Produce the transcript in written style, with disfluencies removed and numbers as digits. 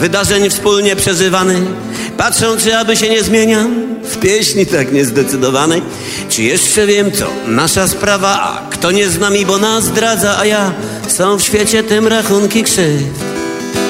wydarzeń wspólnie przeżywanych. Patrzą, czy aby się nie zmieniam w pieśni tak niezdecydowanej. Czy jeszcze wiem, co nasza sprawa, a kto nie z nami, bo nas zdradza, a ja są w świecie tym rachunki krzywd.